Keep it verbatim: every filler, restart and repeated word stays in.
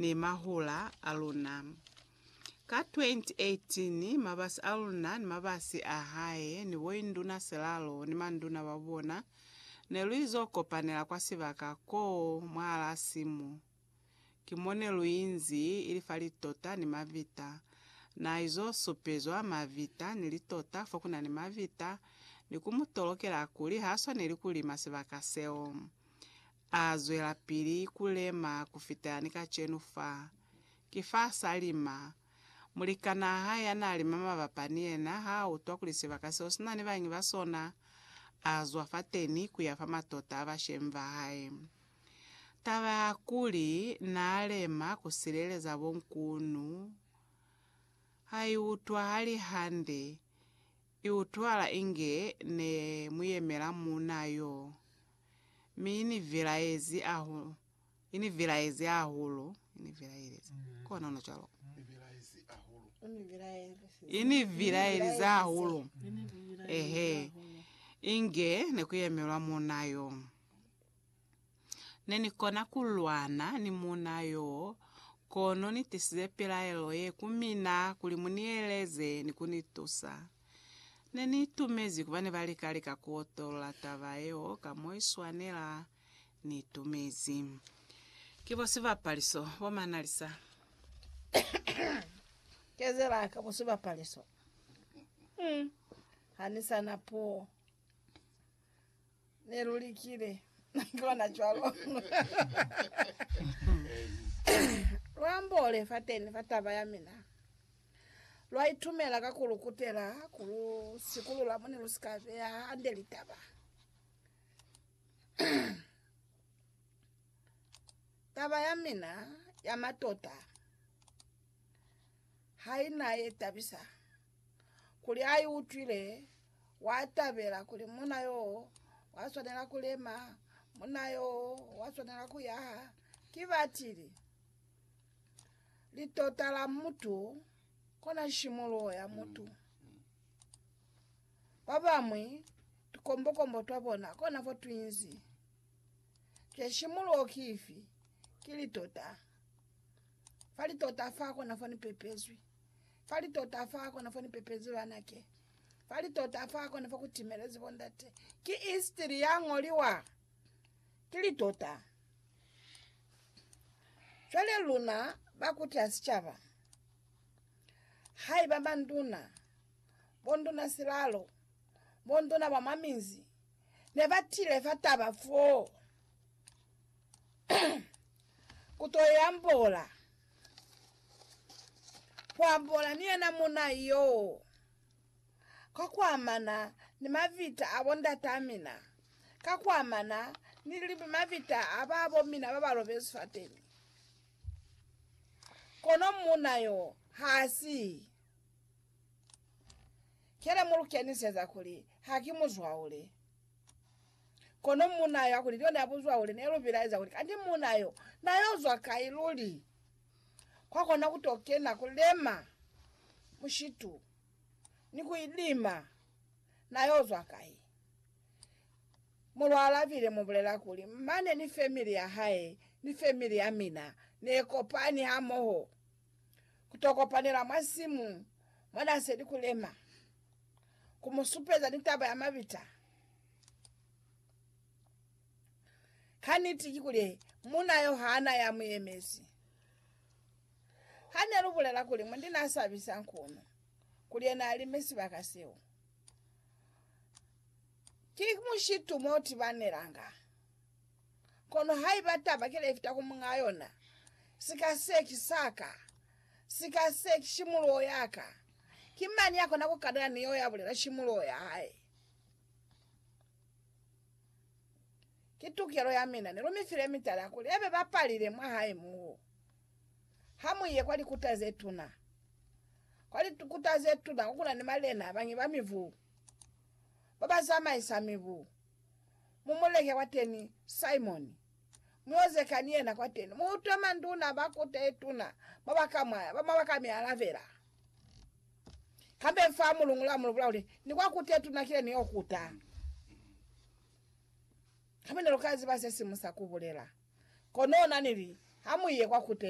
ni mahula aluna. Ka twenty eighteen mabasi aluna ni mabasi ahaye ni woinduna selalo ni manduna wabona ne luizo kopanela kwa sivaka ko mwala simu. Kimone luinzi ilifali tota ni mavita. Na izo sopezwa mavita nilitota fokuna ni mavita ni kumutolokela kuli haswa nilikulima sivaka seo. Azwela pili kulema kufitanika chenufa. Kifa salima. Mulikana haya na alimama vapaniena haa utwa kulisivaka seo. Sinani vangi vasona azwa fateni kuyafa matota vashemva hae. Tawa kuli na alema kusileleza wonkunu. Hai utwa hali hande. Iutwala inge ne muyemela munayo. Mini viraezi ahu. Ini viraezi ahulu. Ini viraezi. Mm. Kwa naona chalo. Ini viraezi ahulu. Ini viraezi. Ini viraezi ahulu. Ehe. Inge ne kuyemela munayo. Neni kona kulwana ni munayo. Kono ni tisize pila eloye kumina kulimunieleze ni kunitusa. Neni tumezi kubane vali kalika kuotola tavaeo kamo iswanela ni tumezi. Kivo siva paliso, wama analisa. Kezela kamo siva paliso. Hmm. Hanisa na po. Nerulikile. Kwa na chwalo. Rwambole fateni fataba ya mina. Lwa itumela kakulu kutela kulu sikulu la muni lusikave ya andeli taba. Taba ya mina ya matota. Haina ye tabisa. Kuli ayi utwile watabela kuli muna yo waswanela kulema muna yo waswanela kuyaha kivatili. Litota la mutu kona shimulo ya mutu. Baba mwi tukombo kombo twabona kona fo twinzi. Kye shimulo kifi kili tota. Fali tota fa kona fo ni pepezwi. Fali tota fa kona fo ni pepezwi wanake. Fali tota fa kona fo kutimelezi bondate. Ki history yango liwa kili tota. Chwele luna bakuti asichava. Hai baba nduna. Bonduna silalo. Bonduna bamaminzi. Nevatile fataba fo. Kutoyambola. Kuambola niye namuna yo. Kakwamana ni mavita abonda tamina. Kakwamana nilibi mavita ababo mina babalobezu fateli. Kono muna yo hasi. Kele mulukeni seza kuli hakimu zwaule. Kono muna yo kuli dione abuzwa ule nero bilaiza kuli kandi muna yo na yo zwa kailuli. Kwa kona kutokena kulema mushitu ni kuidima na yo zwa kai. Mulwala vile mubulela kuli mane ni family ya hae ni family ya mina nekopani hamoho kutokopanela masimu mwana sedi kulema kumusupeza nitaba ya mavita kaniti kule muna yo hana ya muyemezi hane rubulela kuli mwendina asabisa nkuno kuli na alimesi bakaseo kimushitu moti baneranga kono hai bataba kile ifita kumungayona sikaseki saka sikaseki shimulo yaka kimani yako nako kadana niyo yabulela shimulo ya hai kitukero ya mina nero mifire mitala kuli ebe bapalire mwa hai muo hamu ye kwali kutazetuna kwali tukutazetuna kukula ni malena abangi bamivu baba zama isamivu mumuleke wateni Simon Mwoze kaniye na kwa teni. Muutama nduna bakute etuna. Baba kama, baba kami alavera. Kambe mfamu lungula mulubula uli. Ni kwa kute etuna kile ni okuta. Kambe nelokazi base simusa kubulela. Kono nanili. Hamu iye kwa kute.